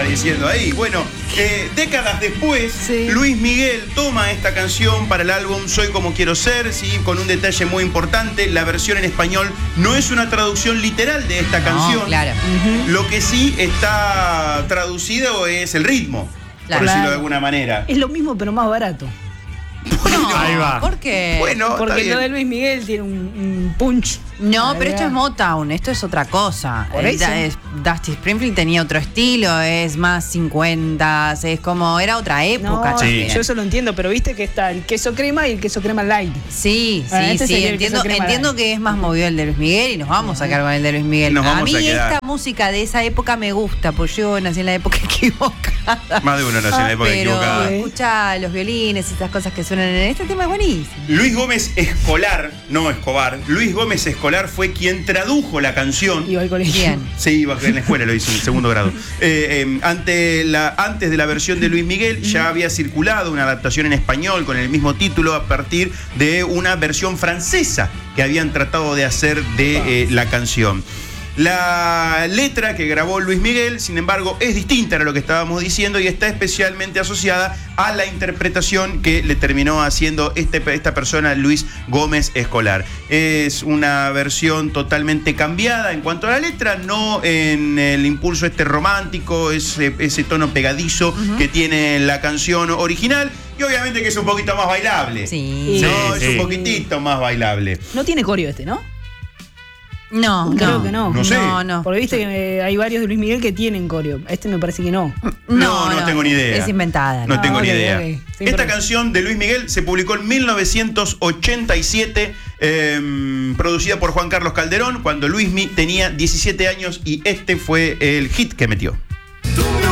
diciendo ahí. Bueno, décadas después, Luis Miguel toma esta canción para el álbum Soy Como Quiero Ser, ¿sí? Con un detalle muy importante: la versión en español no es una traducción literal de esta canción. Claro. Lo que sí está traducido es el ritmo, por decirlo de alguna manera. Es lo mismo, pero más barato. No, Ahí va. ¿Por qué? Bueno, Porque lo de Luis Miguel tiene un punch. No, pero esto es Motown, esto es otra cosa. Por eso. Dusty Springfield tenía otro estilo, es más 50, es como, era otra época. No, Sí. yo eso lo entiendo, pero viste que está el queso crema y el queso crema light. Sí, Este sí, sería el queso crema entiendo light. que es más movido el de Luis Miguel y nos vamos a quedar con el de Luis Miguel. Nos A vamos mí a quedar. esta música de esa época me gusta, pues yo nací en la época equivocada. Más de uno nació en la época Pero equivocada. escucha los violines y estas cosas que suenan en este tema, es buenísimo. Luis Gómez Escolar, no Escobar, Luis Gómez Escolar fue quien tradujo la canción. Iba al colegio. Bien. Sí, iba en la escuela, lo hizo en el segundo grado. Antes de la versión de Luis Miguel ya había circulado una adaptación en español con el mismo título a partir de una versión francesa que habían tratado de hacer de la canción. La letra que grabó Luis Miguel, sin embargo, es distinta a lo que estábamos diciendo y está especialmente asociada a la interpretación que le terminó haciendo esta persona, Luis Gómez Escolar. Es una versión totalmente cambiada en cuanto a la letra, no en el impulso romántico, ese tono pegadizo que tiene la canción original, y obviamente que es un poquito más bailable. Sí. No, Sí, es un sí. poquito más bailable. No tiene coreo ¿no? No, Creo que no. No sé. No. Porque viste que hay varios de Luis Miguel que tienen coreo. Este me parece que no. No tengo ni idea. Es inventada. No tengo ok, ni idea. ok. Sin Esta problema. canción de Luis Miguel se publicó en 1987, producida por Juan Carlos Calderón, cuando Luismi tenía 17 años, y este fue el hit que metió.